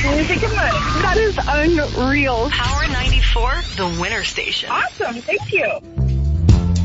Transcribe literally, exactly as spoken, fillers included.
music and money. That is unreal. Power ninety-four, the winner station. Awesome. Thank you.